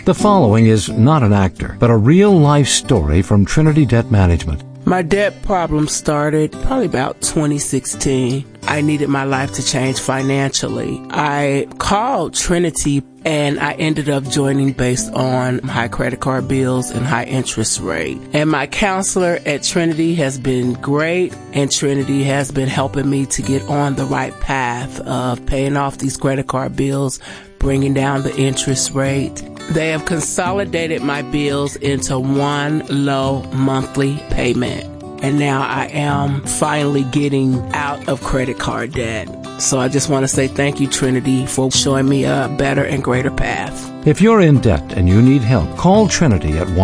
The following is not an actor, but a real-life story from Trinity Debt Management. My debt problem started probably about 2016. I needed my life to change financially. I called Trinity and I ended up joining based on high credit card bills and high interest rate. And my counselor at Trinity has been great, and Trinity has been helping me to get on the right path of paying off these credit card bills, bringing down the interest rate. They have consolidated my bills into one low monthly payment. And now I am finally getting out of credit card debt. So I just want to say thank you, Trinity, for showing me a better and greater path. If you're in debt and you need help, call Trinity at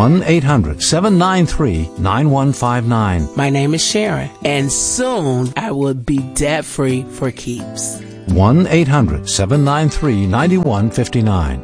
1-800-793-9159. My name is Sharon, and soon I will be debt-free for keeps. 1-800-793-9159.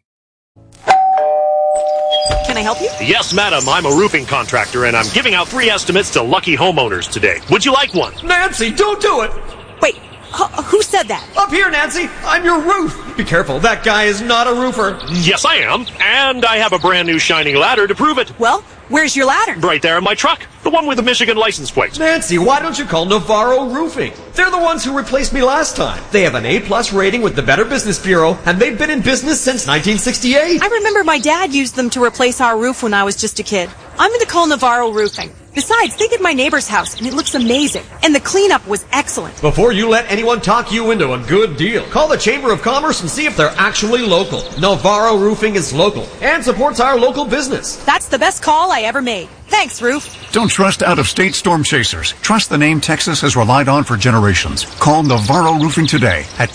Can I help you? Yes, madam. I'm a roofing contractor, and I'm giving out free estimates to lucky homeowners today. Would you like one? Nancy, don't do it! Wait, who said that? Up here, Nancy! I'm your roof! Be careful, that guy is not a roofer. Yes, I am. And I have a brand new shining ladder to prove it. Well, where's your ladder? Right there in my truck. The one with the Michigan license plate. Nancy, why don't you call Navarro Roofing? They're the ones who replaced me last time. They have an A+ rating with the Better Business Bureau, and they've been in business since 1968. I remember my dad used them to replace our roof when I was just a kid. I'm going to call Navarro Roofing. Besides, they did my neighbor's house, and it looks amazing. And the cleanup was excellent. Before you let anyone talk you into a good deal, call the Chamber of Commerce and see if they're actually local. Navarro Roofing is local and supports our local business. That's the best call I ever made. Thanks, Roof. Don't trust out-of-state storm chasers. Trust the name Texas has relied on for generations. Call Navarro Roofing today at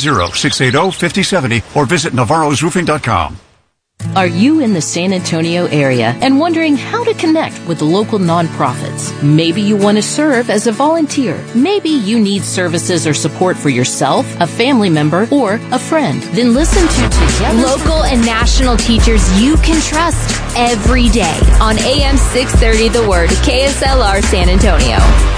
210-680-5070 or visit navarrosroofing.com. Are you in the San Antonio area and wondering how to connect with the local nonprofits? Maybe you want to serve as a volunteer. Maybe you need services or support for yourself, a family member, or a friend. Then listen to Together. Local and national teachers you can trust every day on AM 630 The Word, KSLR San Antonio.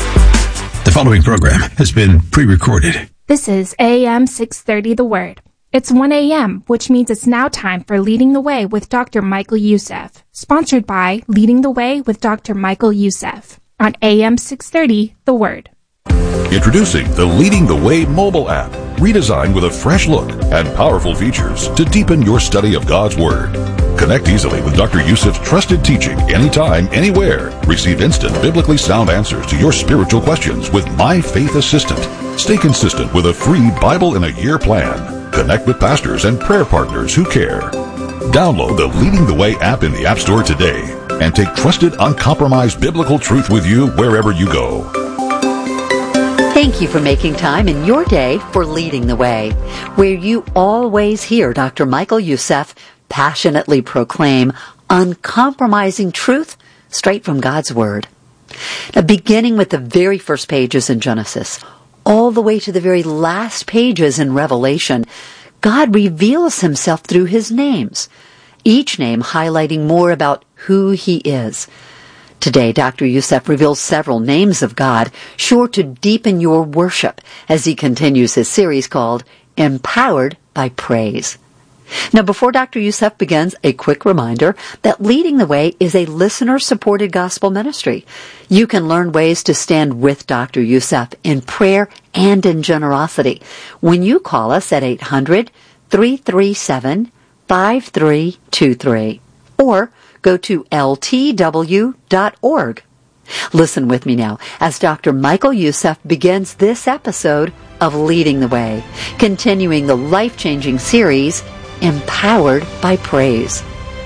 The following program has been pre-recorded. This is AM 630 The Word. It's 1 a.m., which means it's now time for Leading the Way with Dr. Michael Youssef, sponsored by Leading the Way with Dr. Michael Youssef on AM 630, The Word. Introducing the Leading the Way mobile app, redesigned with a fresh look and powerful features to deepen your study of God's Word. Connect easily with Dr. Youssef's trusted teaching anytime, anywhere. Receive instant, biblically sound answers to your spiritual questions with My Faith Assistant. Stay consistent with a free Bible in a Year plan. Connect with pastors and prayer partners who care. Download the Leading the Way app in the App Store today and take trusted, uncompromised biblical truth with you wherever you go. Thank you for making time in your day for Leading the Way, where you always hear Dr. Michael Youssef passionately proclaim uncompromising truth straight from God's Word. Now, beginning with the very first pages in Genesis, all the way to the very last pages in Revelation, God reveals himself through his names, each name highlighting more about who he is. Today, Dr. Youssef reveals several names of God, sure to deepen your worship as he continues his series called Empowered by Praise. Now, before Dr. Youssef begins, a quick reminder that Leading the Way is a listener-supported gospel ministry. You can learn ways to stand with Dr. Youssef in prayer and in generosity when you call us at 800-337-5323 or go to ltw.org. Listen with me now as Dr. Michael Youssef begins this episode of Leading the Way, continuing the life-changing series Empowered by Praise.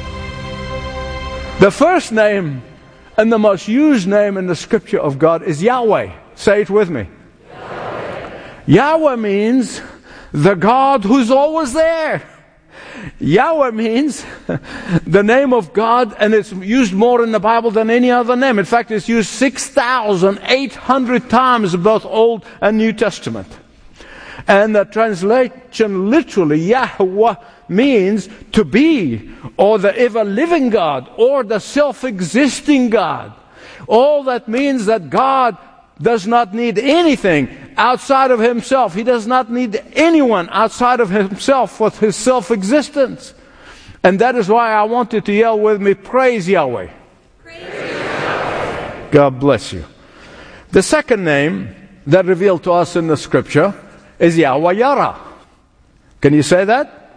The first name and the most used name in the scripture of God is Yahweh. Say it with me. Yahweh means the God who's always there. Yahweh means the name of God, and it's used more in the Bible than any other name. In fact, it's used 6,800 times in both Old and New Testament. And the translation literally, Yahweh, means to be, or the ever-living God, or the self-existing God. All that means that God does not need anything outside of himself. He does not need anyone outside of himself for his self-existence. And that is why I want you to yell with me, praise Yahweh. Praise Yahweh. God bless you. The second name that revealed to us in the scripture is Yahweh Yara. Can you say that?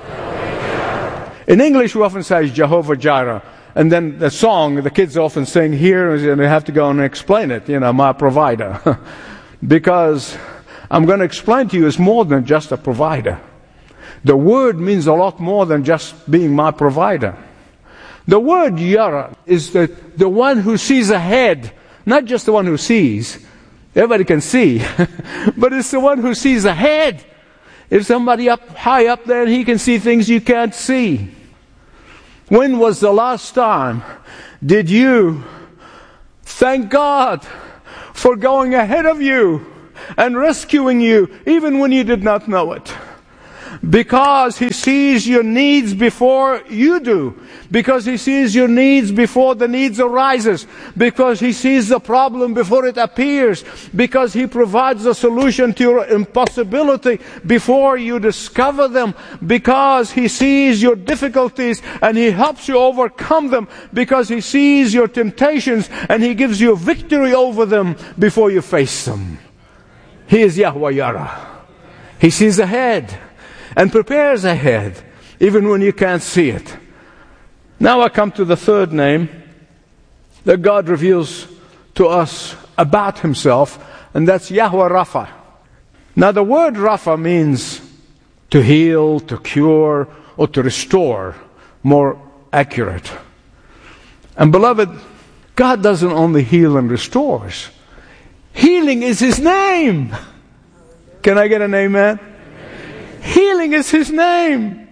In English, we often say Jehovah Jireh. And then the song, the kids often sing here, and they have to go and explain it, my provider. Because I'm going to explain to you, it's more than just a provider. The word means a lot more than just being my provider. The word Yara is the one who sees ahead, not just the one who sees. Everybody can see, but it's the one who sees ahead. If somebody high up there, he can see things you can't see. When was the last time did you thank God for going ahead of you and rescuing you even when you did not know it? Because He sees your needs before you do. Because He sees your needs before the needs arises. Because He sees the problem before it appears. Because He provides a solution to your impossibility before you discover them. Because He sees your difficulties and He helps you overcome them. Because He sees your temptations and He gives you victory over them before you face them. He is Yahweh Yara. He sees ahead and prepares ahead, even when you can't see it. Now I come to the third name that God reveals to us about Himself, and that's Yahweh Rapha. Now the word Rapha means to heal, to cure, or to restore, more accurate. And beloved, God doesn't only heal and restores. Healing is His name. Can I get an amen? Healing is His name.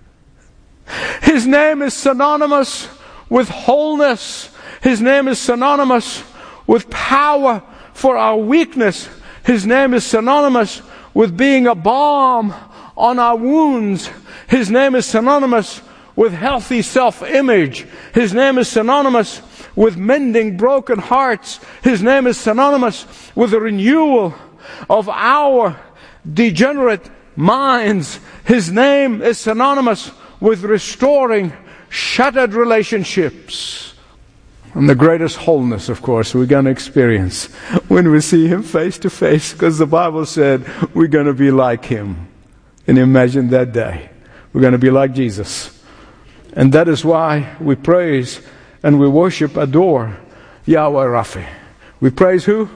His name is synonymous with wholeness. His name is synonymous with power for our weakness. His name is synonymous with being a balm on our wounds. His name is synonymous with healthy self-image. His name is synonymous with mending broken hearts. His name is synonymous with the renewal of our degenerate minds. His name is synonymous with restoring shattered relationships. And the greatest wholeness, of course, we're going to experience when we see Him face to face, because the Bible said we're going to be like Him. And imagine that day. We're going to be like Jesus. And that is why we praise and we worship, adore Yahweh Rapha. We praise who?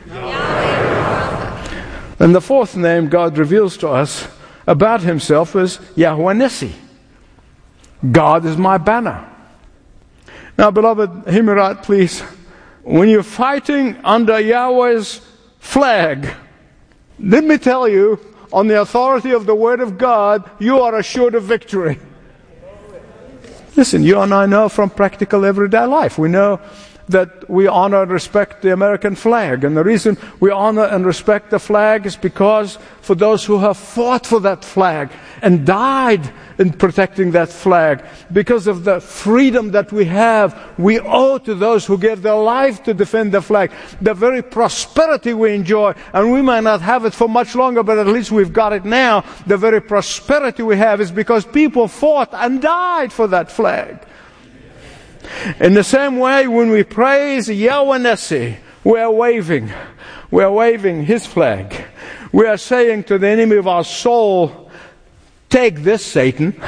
And the fourth name God reveals to us about Himself is Yahweh Nissi. God is my banner. Now, beloved, hear me right, please. When you're fighting under Yahweh's flag, let me tell you, on the authority of the Word of God, you are assured of victory. Listen, you and I know from practical everyday life. We know that we honor and respect the American flag. And the reason we honor and respect the flag is because for those who have fought for that flag and died in protecting that flag, because of the freedom that we have, we owe to those who gave their life to defend the flag. The very prosperity we enjoy, and we might not have it for much longer, but at least we've got it now. The very prosperity we have is because people fought and died for that flag. In the same way, when we praise Yahweh Nissi, we are waving His flag. We are saying to the enemy of our soul, take this, Satan.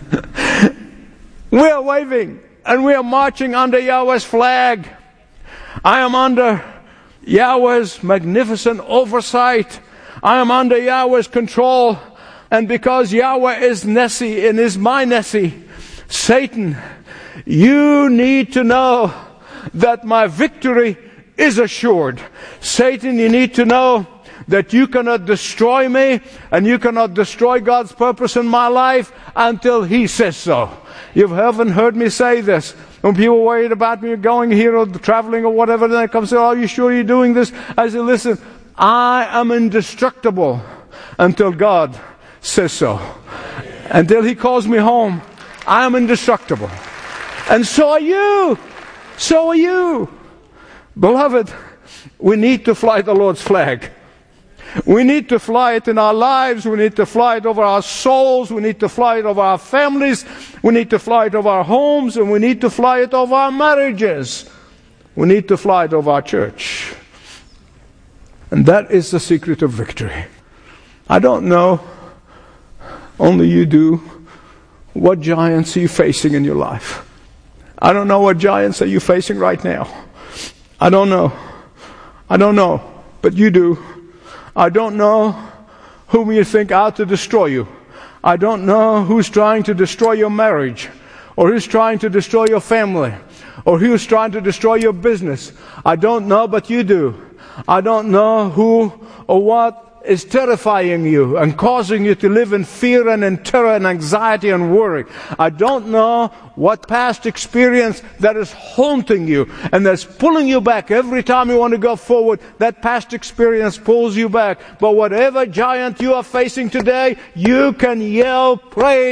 We are waving and we are marching under Yahweh's flag. I am under Yahweh's magnificent oversight. I am under Yahweh's control. And because Yahweh is Nissi and is my Nissi, Satan, you need to know that my victory is assured. Satan, you need to know that you cannot destroy me and you cannot destroy God's purpose in my life until He says so. You haven't heard me say this. When people are worried about me going here or traveling or whatever, then they come and say, are you sure you're doing this? I say, listen, I am indestructible until God says so. Until He calls me home, I am indestructible. And so are you. So are you. Beloved, we need to fly the Lord's flag. We need to fly it in our lives. We need to fly it over our souls. We need to fly it over our families. We need to fly it over our homes, and we need to fly it over our marriages. We need to fly it over our church. And that is the secret of victory. I don't know, only you do, what giants are you facing in your life. I don't know what giants are you facing right now. I don't know. I don't know, but you do. I don't know whom you think out to destroy you. I don't know who's trying to destroy your marriage, or who's trying to destroy your family, or who's trying to destroy your business. I don't know, but you do. I don't know who or what is terrifying you and causing you to live in fear and in terror and anxiety and worry. I don't know what past experience that is haunting you and that's pulling you back. Every time you want to go forward, that past experience pulls you back. But whatever giant you are facing today, you can yell praise